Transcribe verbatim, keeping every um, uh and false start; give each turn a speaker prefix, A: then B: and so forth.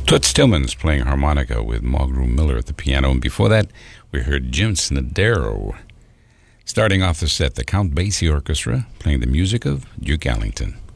A: Toots Tillman's playing harmonica with Mulgrew Miller at the piano. And before that, we heard Jim Snodero. Starting off the set, the Count Basie Orchestra playing the music of Duke Ellington.